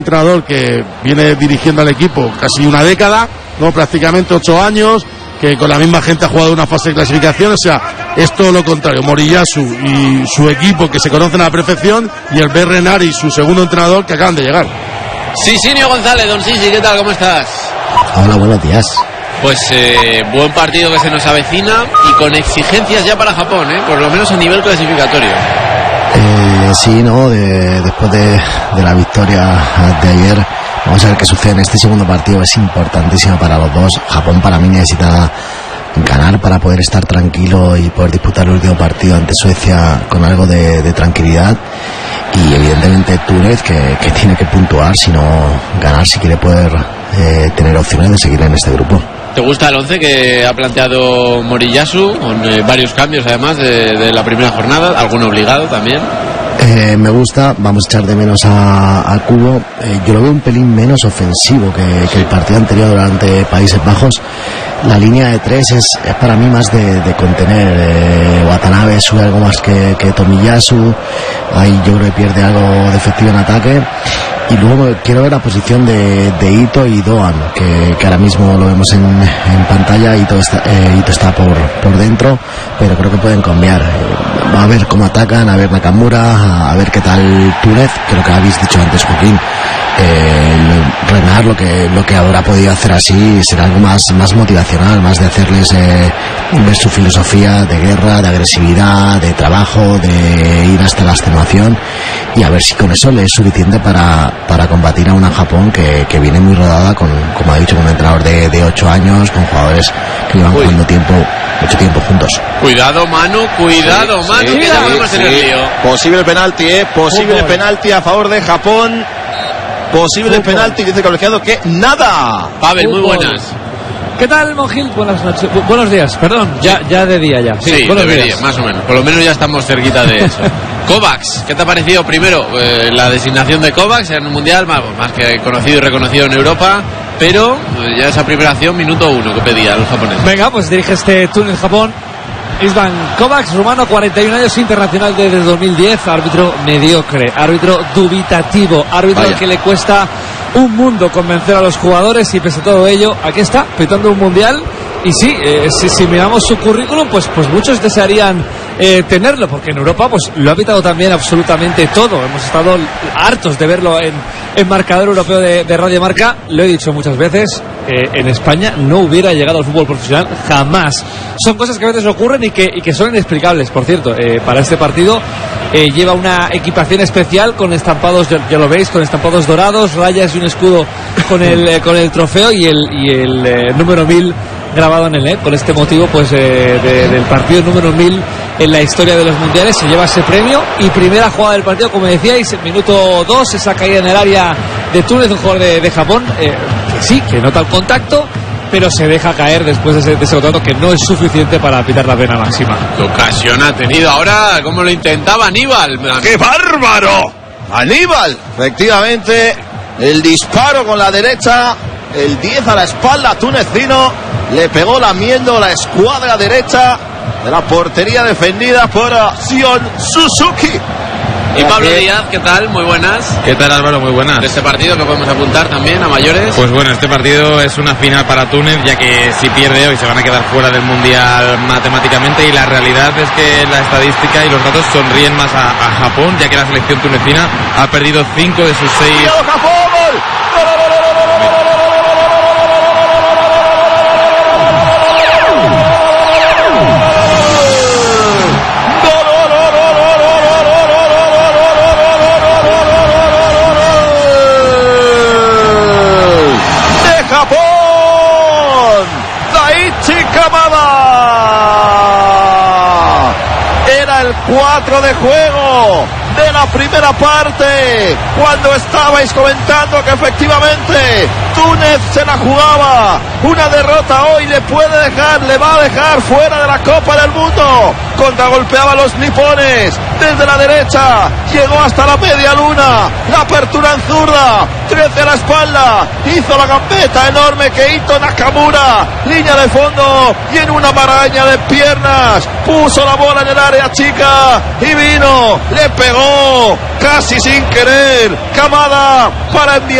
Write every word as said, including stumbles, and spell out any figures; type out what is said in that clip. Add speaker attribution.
Speaker 1: Entrenador que viene dirigiendo al equipo casi una década, no, prácticamente ocho años, que con la misma gente ha jugado una fase de clasificación. O sea, es todo lo contrario. Moriyasu y su equipo, que se conocen a la perfección, y el B. Renari, su segundo entrenador, que acaban de llegar.
Speaker 2: Sisinio González, don Sisi, ¿qué tal? ¿Cómo estás?
Speaker 3: Hola, buenos días.
Speaker 2: Pues eh, buen partido que se nos avecina y con exigencias ya para Japón, ¿eh? Por lo menos a nivel clasificatorio.
Speaker 3: Eh, sí, no, de, después de, de la victoria de ayer, vamos a ver qué sucede en este segundo partido. Es importantísimo para los dos. Japón, para mí, necesita ganar para poder estar tranquilo y poder disputar el último partido ante Suecia con algo de, de tranquilidad. Y evidentemente Túnez, que, que tiene que puntuar, si no ganar, si quiere poder eh, tener opciones de seguir en este grupo.
Speaker 2: ¿Te gusta el once que ha planteado Moriyasu, con eh, varios cambios además de, de la primera jornada, alguno obligado también?
Speaker 3: Eh, me gusta, vamos a echar de menos a, a Kubo. Eh, yo lo veo un pelín menos ofensivo que, que el partido anterior ante Países Bajos. La línea de tres es, es para mí más de, de contener. eh, Watanabe sube algo más que, que Tomiyasu. Ahí yo creo que pierde algo de efectivo en ataque. Y luego quiero ver la posición de, de Ito y Doan, que, que ahora mismo lo vemos en, en pantalla. Ito está, eh, Ito está por, por dentro, pero creo que pueden cambiar. Eh, a ver cómo atacan, a ver Nakamura, a, a ver qué tal Túnez, que lo que habéis dicho antes, Joaquín. Eh, Renar lo que lo que habrá podido hacer así será algo más, más motivacional, más de hacerles eh, ver su filosofía de guerra, de agresividad, de trabajo, de ir hasta la extenuación, y a ver si con eso le es suficiente para, para combatir a una Japón que, que viene muy rodada, con, como ha dicho, con un entrenador de, de ocho años, con jugadores que llevan
Speaker 2: Uy.
Speaker 3: jugando tiempo, mucho tiempo juntos.
Speaker 2: Cuidado, Manu, cuidado,
Speaker 4: Sí,
Speaker 2: Manu,
Speaker 4: sí,
Speaker 2: que ya podemos en el
Speaker 4: sí.
Speaker 2: lío.
Speaker 4: Posible penalti, eh. Posible
Speaker 5: Fútbol.
Speaker 4: penalti a favor de Japón. Posible
Speaker 5: Fútbol.
Speaker 4: penalti, dice el colegiado que nada.
Speaker 2: Pavel, muy
Speaker 5: Fútbol.
Speaker 2: buenas.
Speaker 5: ¿Qué tal, Monjil? Buenas noches. Bu- buenos días, perdón. Ya, ya de día ya.
Speaker 2: Sí,
Speaker 5: buenos
Speaker 2: debería,
Speaker 5: días.
Speaker 2: más o menos. Por lo menos ya estamos cerquita de eso. Kovacs, ¿qué te ha parecido? Primero, eh, la designación de Kovacs en el Mundial, más, más que conocido y reconocido en Europa, pero eh, ya esa primera acción, minuto uno, que pedía los japoneses.
Speaker 5: Venga, pues dirige este Túnez-Japón. Isvan Kovacs, rumano, cuarenta y un años, internacional desde dos mil diez, árbitro mediocre, árbitro dubitativo, árbitro
Speaker 4: Vaya.
Speaker 5: al que le cuesta un mundo convencer a los jugadores, y pese a todo ello, aquí está, pitando un mundial. Y sí, eh, si, si miramos su currículum, pues, pues muchos desearían eh, tenerlo, porque en Europa pues lo ha pitado también absolutamente todo. Hemos estado hartos de verlo en, en marcador europeo de, de Radio Marca. Lo he dicho muchas veces, eh, en España no hubiera llegado al fútbol profesional jamás. Son cosas que a veces ocurren y que, y que son inexplicables. Por cierto, eh, para este partido eh, lleva una equipación especial con estampados, ya, ya lo veis, con estampados dorados, rayas y un escudo con el, eh, con el trofeo y el, y el eh, número mil grabado en el net. Con este motivo, pues eh, de, del partido número mil en la historia de los mundiales, se lleva ese premio. Y primera jugada del partido, como decíais, en minuto dos, esa caída en el área de Túnez, un jugador de, de Japón, eh, que sí, que nota el contacto, pero se deja caer después de ese, de ese contacto, que no es suficiente para pitar la pena máxima.
Speaker 2: ¿Qué ocasión ha tenido ahora? ¿Cómo lo intentaba Aníbal?
Speaker 4: ¡Qué bárbaro! Aníbal, efectivamente, el disparo con la derecha, el diez a la espalda tunecino, le pegó lamiendo la escuadra derecha de la portería defendida por Sion Suzuki.
Speaker 2: Y Pablo Díaz, ¿qué tal? Muy buenas.
Speaker 6: ¿Qué tal, Álvaro? Muy buenas.
Speaker 2: De este partido que podemos apuntar también a mayores.
Speaker 6: Pues bueno, este partido es una final para Túnez, ya que si pierde hoy se van a quedar fuera del Mundial matemáticamente, y la realidad es que la estadística y los datos sonríen más a, a Japón, ya que la selección tunecina ha perdido cinco de sus seis.
Speaker 4: ¡Cuidado, Japón! ¡Gol! ¡Gol, gol, gol, gol, gol, gol, gol, gol, gol, gol, gol, gol! Japón, Daichi Kamada. Era el cuatro de juego de la primera parte, cuando estabais comentando que efectivamente Túnez se la jugaba. Una derrota hoy le puede dejar, le va a dejar fuera de la Copa del Mundo, contragolpeaba a los nipones desde la derecha, llegó hasta la media luna, la apertura en zurda, trece a la espalda, hizo la gambeta enorme que hizo Nakamura, línea de fondo y en una maraña de piernas puso la bola en el área chica y vino, le pegó casi sin querer Kamada para enviar